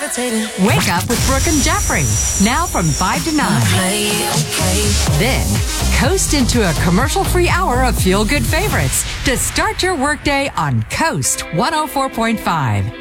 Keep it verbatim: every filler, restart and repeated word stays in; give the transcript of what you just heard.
Wake up with Brooke and Jeffrey. Now from five to nine. Okay, okay. Then, coast into a commercial-free hour of feel-good favorites to start your workday on Coast one oh four point five.